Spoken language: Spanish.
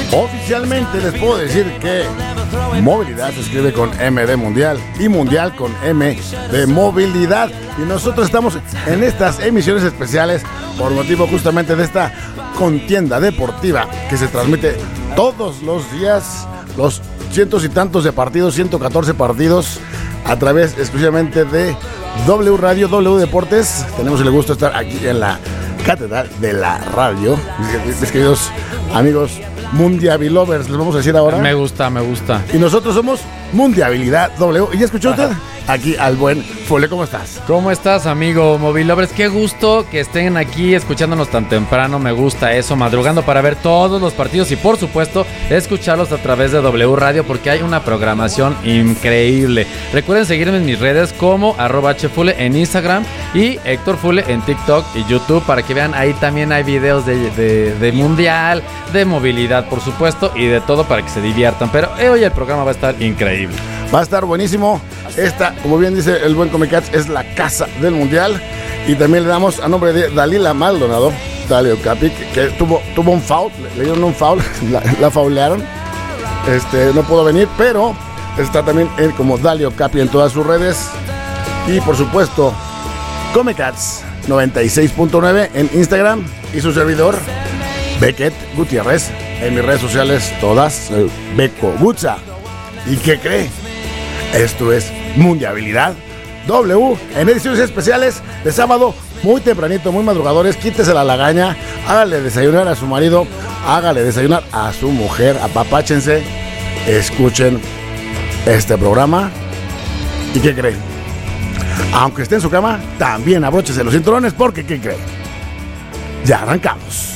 Oficialmente les puedo decir que movilidad se escribe con M de mundial y mundial con M de movilidad. Y nosotros estamos en estas emisiones especiales por motivo justamente de esta contienda deportiva que se transmite todos los días, los cientos y tantos de partidos, 114 partidos, a través exclusivamente de W Radio, W Deportes. Tenemos el gusto de estar aquí en la Catedral de la Radio. Mis queridos amigos Mundiavilovers, les vamos a decir ahora. Me gusta. Y nosotros somos Mundiabilidad W. ¿Y ya escuchó usted? Aquí al buen Fule, ¿cómo estás? ¿Cómo estás, amigo Movilovers? Qué gusto que estén aquí escuchándonos tan temprano. Me gusta eso, madrugando para ver todos los partidos y, por supuesto, escucharlos a través de W Radio porque hay una programación increíble. Recuerden seguirme en mis redes como @hfule en Instagram y Héctor Fule en TikTok y YouTube para que vean. Ahí también hay videos de mundial, de movilidad, por supuesto, y de todo para que se diviertan. Pero hoy el programa va a esestar increíble. Va a estar buenísimo. Esta, como bien dice el buen Comecats, es la casa del mundial. Y también le damos a nombre de Dalila Maldonado, Dalio Capi, que tuvo un foul, le dieron un foul, la faulearon. No pudo venir, pero está también él como Dalio Capi en todas sus redes. Y por supuesto, Comecats 96.9 en Instagram y su servidor, Beckett Gutiérrez, en mis redes sociales todas, Beco Gutza. ¿Y qué cree? Esto es Mundiabilidad W en ediciones especiales de sábado, muy tempranito, muy madrugadores. Quítese la lagaña, hágale desayunar a su marido, hágale desayunar a su mujer, apapáchense, escuchen este programa. ¿Y qué cree? Aunque esté en su cama, también abróchese los cinturones porque ¿qué cree? Ya arrancamos.